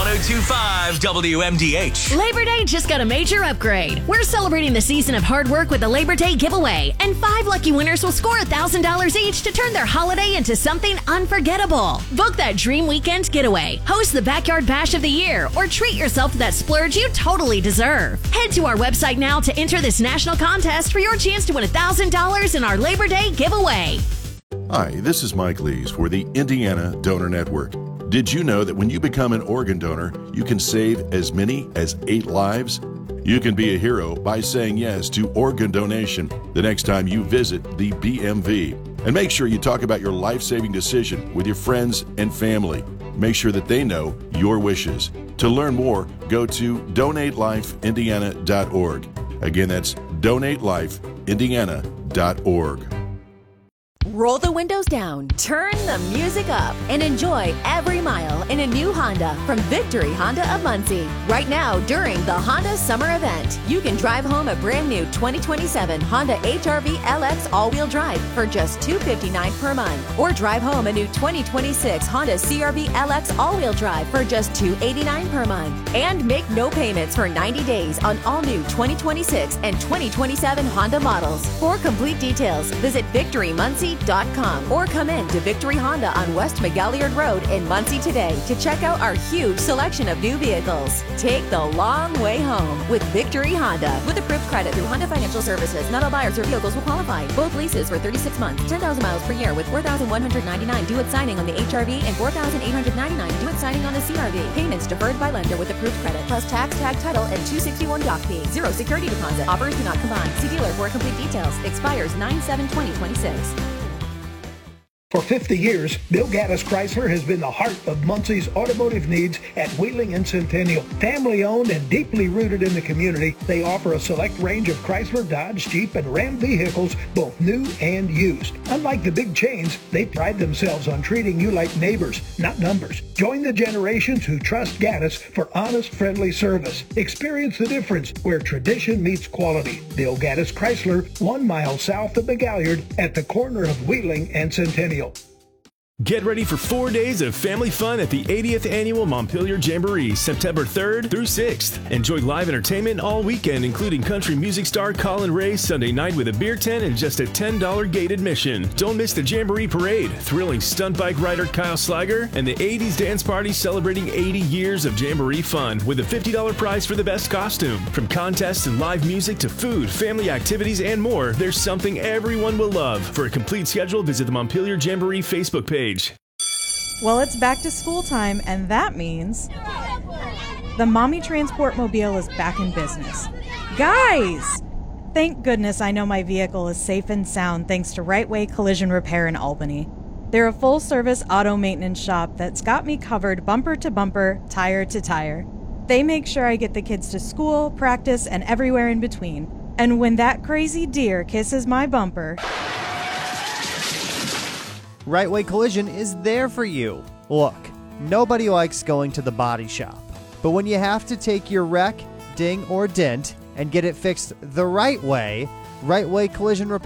1025 WMDH. Labor Day just got a major upgrade. We're celebrating the season of hard work with the Labor Day giveaway, and 5 lucky winners will score $1,000 each to turn their holiday into something unforgettable. Book that dream weekend getaway, host the Backyard Bash of the Year, or treat yourself to that splurge you totally deserve. Head to our website now to enter this national contest for your chance to win $1,000 in our Labor Day giveaway. Hi, this is Mike Lees for the Indiana Donor Network. Did you know that when you become an organ donor, you can save as many as 8 lives? You can be a hero by saying yes to organ donation the next time you visit the BMV. And make sure you talk about your life-saving decision with your friends and family. Make sure that they know your wishes. To learn more, go to donatelifeindiana.org. Again, that's donatelifeindiana.org. Roll the windows down, turn the music up, and enjoy every mile in a new Honda from Victory Honda of Muncie. Right now, during the Honda Summer Event, you can drive home a brand new 2027 Honda HR-V LX all-wheel drive for just $259 per month. Or drive home a new 2026 Honda CR-V LX all-wheel drive for just $289 per month. And make no payments for 90 days on all new 2026 and 2027 Honda models. For complete details, visit VictoryMuncie.com or come in to Victory Honda on West McGalliard Road in Muncie today to check out our huge selection of new vehicles. Take the long way home with Victory Honda. With approved credit through Honda Financial Services, not all buyers or vehicles will qualify. Both leases for 36 months, 10,000 miles per year with $4,199 due at signing on the HR-V and $4,899 due at signing on the CR-V. Payments deferred by lender with approved credit, plus tax, tag title, and 261 doc fee. Zero security deposit. Offers do not combine. See dealer for complete details. Expires 9/7/2026. For 50 years, Bill Gaddis Chrysler has been the heart of Muncie's automotive needs at Wheeling and Centennial. Family-owned and deeply rooted in the community, they offer a select range of Chrysler, Dodge, Jeep, and Ram vehicles, both new and used. Unlike the big chains, they pride themselves on treating you like neighbors, not numbers. Join the generations who trust Gaddis for honest, friendly service. Experience the difference where tradition meets quality. Bill Gaddis Chrysler, 1 mile south of McGalliard at the corner of Wheeling and Centennial. Get ready for 4 days of family fun at the 80th Annual Montpelier Jamboree, September 3rd through 6th. Enjoy live entertainment all weekend, including country music star Colin Ray Sunday night with a beer tent and just a $10 gate admission. Don't miss the Jamboree Parade, thrilling stunt bike rider Kyle Slager, and the 80s dance party celebrating 80 years of Jamboree fun with a $50 prize for the best costume. From contests and live music to food, family activities, and more, there's something everyone will love. For a complete schedule, visit the Montpelier Jamboree Facebook page. Well, it's back to school time, and that means the Mommy Transport Mobile is back in business. Guys! Thank goodness I know my vehicle is safe and sound thanks to Right Way Collision Repair in Albany. They're a full-service auto maintenance shop that's got me covered bumper to bumper, tire to tire. They make sure I get the kids to school, practice, and everywhere in between. And when that crazy deer kisses my bumper... Right Way Collision is there for you. Look, nobody likes going to the body shop. But when you have to take your wreck, ding, or dent and get it fixed the right way, Right Way Collision Repair